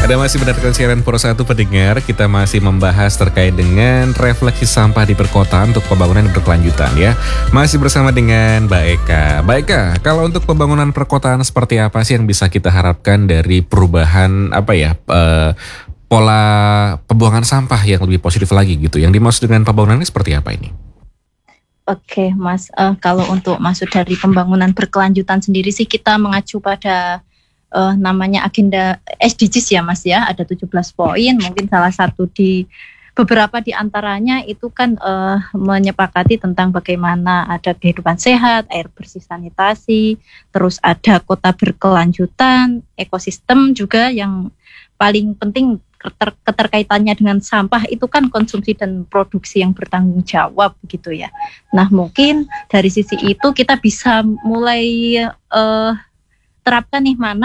Ada masih mendengarkan siaran Pro 1 pendengar, kita masih membahas terkait dengan refleksi sampah di perkotaan untuk pembangunan berkelanjutan ya. Masih bersama dengan Mbak Eka. Mbak Eka, kalau untuk pembangunan perkotaan seperti apa sih yang bisa kita harapkan dari perubahan pola pembuangan sampah yang lebih positif lagi gitu? Yang dimaksud dengan pembangunan ini seperti apa ini? Oke, Mas. Kalau untuk masuk dari pembangunan berkelanjutan sendiri sih kita mengacu pada namanya agenda SDGs ya Mas ya, ada 17 poin, mungkin salah satu di beberapa di antaranya itu kan menyepakati tentang bagaimana ada kehidupan sehat, air bersih, sanitasi, terus ada kota berkelanjutan, ekosistem juga yang paling penting keterkaitannya dengan sampah itu kan konsumsi dan produksi yang bertanggung jawab gitu ya. Nah mungkin dari sisi itu kita bisa mulai terapkan nih mana